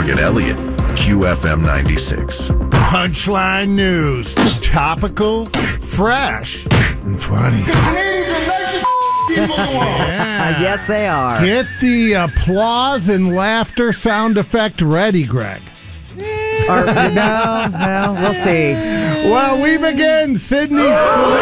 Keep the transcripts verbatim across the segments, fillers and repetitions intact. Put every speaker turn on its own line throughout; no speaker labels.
Torg and Elliott, Q F M ninety-six.
Punchline news. Topical, fresh, and funny.
Yeah. Yes, they are.
Get the applause and laughter sound effect ready, Greg.
Or, no, no, we'll see.
Well, we begin. Sydney. Yeah,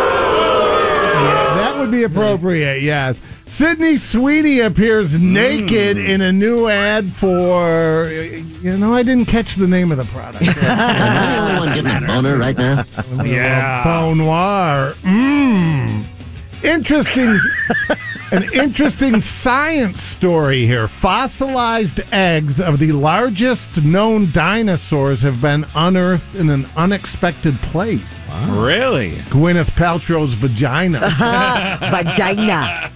that would be appropriate, yes. Sydney Sweeney appears naked mm. in a new ad for, you know, I didn't catch the name of the product.
Anyone getting a boner right now?
Yeah. Bonoir. Mmm. Interesting, an interesting science story here. Fossilized eggs of the largest known dinosaurs have been unearthed in an unexpected place.
Wow. Really?
Gwyneth Paltrow's vagina.
Vagina.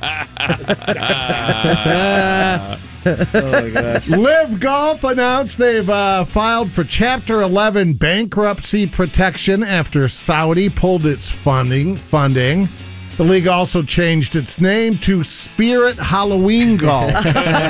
Oh my gosh.
Live Golf announced they've uh, filed for Chapter eleven bankruptcy protection after Saudi pulled its funding. funding. The league also changed its name to Spirit Halloween Golf.
That's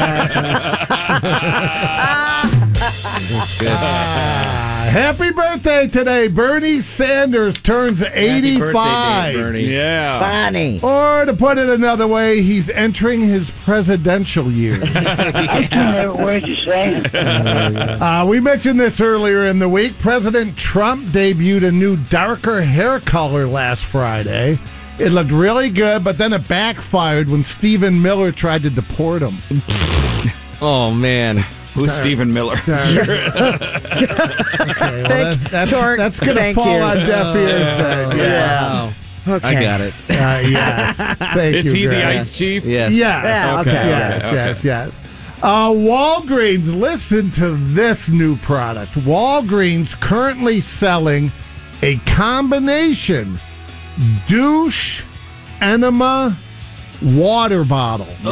good.
Uh, happy birthday today. Bernie Sanders turns eighty-five.
Happy birthday, Dave Bernie.
Yeah.
Bonnie.
Or to put it another way, he's entering his presidential years.
What you saying?
Uh, we mentioned this earlier in the week. President Trump debuted a new darker hair color last Friday. It looked really good, but then it backfired when Stephen Miller tried to deport him.
Oh, man. Who's Stephen Miller?
Okay, well, that's that's,
Torg,
that's going to fall
you.
on deaf ears then. Yeah.
Wow. Okay.
I got it.
Uh, yes. Thank
Is
you,
he
Greg.
the ice chief?
Yes.
Yes.
Yeah, okay.
Yes,
okay.
yes, yes. Uh, Walgreens, listen to this new product. Walgreens currently selling a combination douche enema water bottle.
Oh,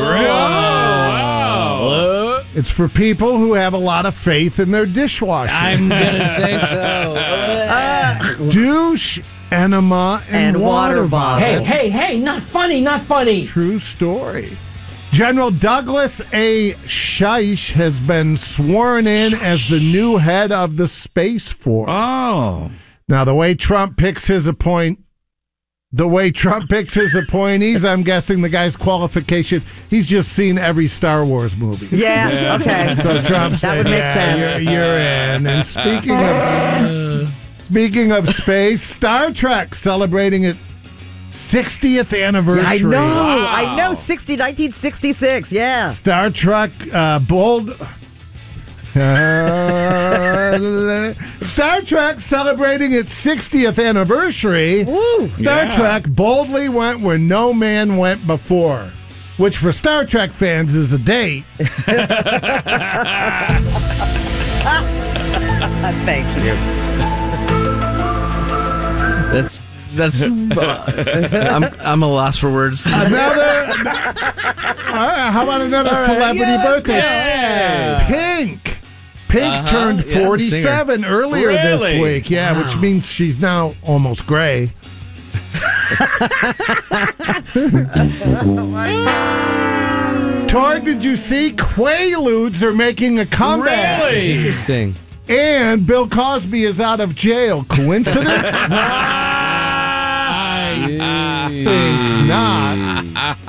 wow.
It's for people who have a lot of faith in their dishwasher.
I'm gonna say so.
Uh,
douche enema and,
And
water,
water
bottle.
Hey,
That's
hey, hey! Not funny, not funny.
true story. General Douglas A. Scheich has been sworn in as the new head of the Space Force.
Oh.
Now, the way Trump picks his appoint, the way Trump picks his appointees, I'm guessing the guy's qualification, he's just seen every Star Wars movie.
yeah, okay.
So Trump
That
said,
would make
yeah,
sense.
You're, you're in. And speaking of speaking of space, Star Trek celebrating its sixtieth anniversary.
I know,
Wow.
I know. sixty, nineteen sixty-six, yeah.
Star Trek uh, bold. Uh, Star Trek celebrating its sixtieth anniversary.
Woo.
Star
Yeah.
Trek boldly went where no man went before, which for Star Trek fans is a date.
Thank you.
That's that's. Uh, I'm I'm a loss for words.
Another. All right, how about another
right,
celebrity
yeah, let's
birthday?
go.
Yeah.
Pink. Pink
Uh-huh,
turned
yeah,
forty-seven earlier this
Really?
week. Yeah, which means she's now almost gray. Torg, did you see Quaaludes are making a comeback?
Really?
Interesting.
And Bill Cosby is out of jail. Coincidence? I think not.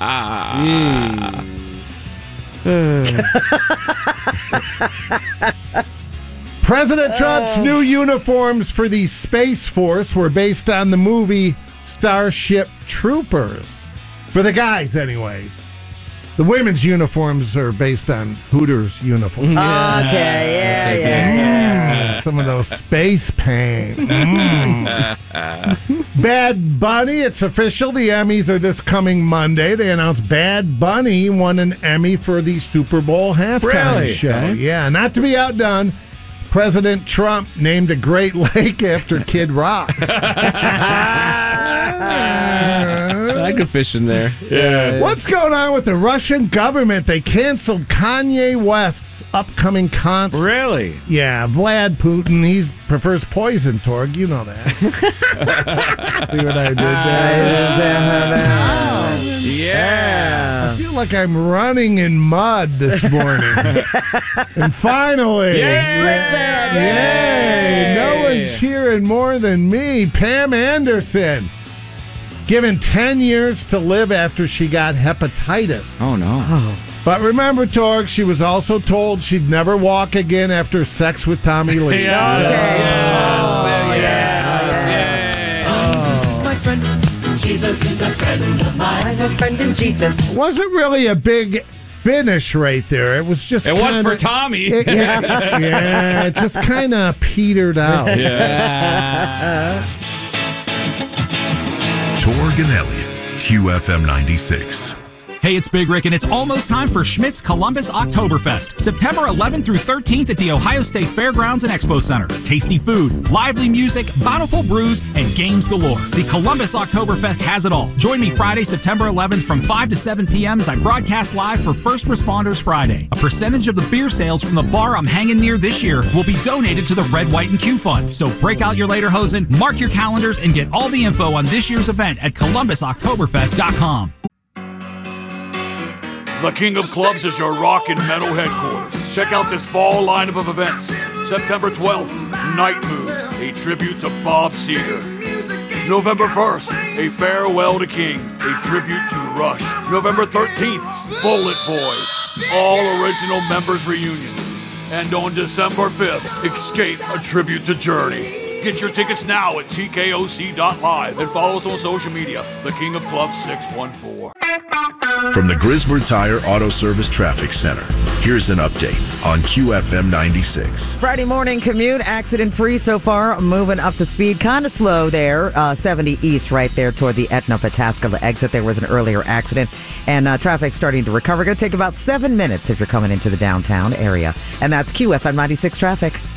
President Trump's new uniforms for the Space Force were based on the movie Starship Troopers. For the guys, anyways. The women's uniforms are based on Hooters uniforms.
Okay, yeah, yeah, yeah.
Mm, some of those space paint. Mm. Bad Bunny, it's official. The Emmys are this coming Monday. They announced Bad Bunny won an Emmy for the Super Bowl halftime
Really?
show.
Okay.
Yeah, not to be outdone, President Trump named a Great Lake after Kid Rock.
I could fish in there.
Yeah.
What's going on with the Russian government? They canceled Kanye West's upcoming concert.
Really?
Yeah, Vlad Putin, he prefers poison, Torg. You know that. See what I did there?
Yeah.
I feel like I'm running in mud this morning. And finally,
Yay!
yay, no one cheering more than me, Pam Anderson. Given ten years to live after she got hepatitis.
Oh, no.
But remember, Torg, she was also told she'd never walk again after sex with Tommy Lee.
Yeah.
Okay.
Yes.
Oh,
yeah.
Jesus is my friend. Jesus is a friend of mine.
I'm a friend in Jesus.
Wasn't really a big finish right there. It was just
It was
kinda-
for Tommy.
It, yeah, yeah, it just kind of petered out.
Yeah.
Torg and Elliott, Q F M ninety-six.
Hey, it's Big Rick, and it's almost time for Schmidt's Columbus Oktoberfest, September eleventh through thirteenth at the Ohio State Fairgrounds and Expo Center. Tasty food, lively music, bountiful brews, and games galore. The Columbus Oktoberfest has it all. Join me Friday, September eleventh from five to seven p.m. as I broadcast live for First Responders Friday. A percentage of the beer sales from the bar I'm hanging near this year will be donated to the Red, White, and Q Fund. So break out your Lederhosen, mark your calendars, and get all the info on this year's event at columbus oktoberfest dot com.
The King of Clubs is your rock and metal headquarters. Check out this fall lineup of events. September twelfth, Night Moves, a tribute to Bob Seger. November first, a farewell to Kings, a tribute to Rush. November thirteenth, Bullet Boys, all original members reunion. And on December fifth, Escape, a tribute to Journey. Get your tickets now at T K O C dot live and follow us on social media, The King of Clubs six one four.
From the Griswold Tire Auto Service Traffic Center, here's an update on Q F M ninety-six.
Friday morning commute, accident-free so far, moving up to speed. Kind of slow there, uh, seventy east right there toward the Etna-Pataskala exit. There was an earlier accident, and uh, traffic's starting to recover. Going to take about seven minutes if you're coming into the downtown area. And that's Q F M ninety-six traffic.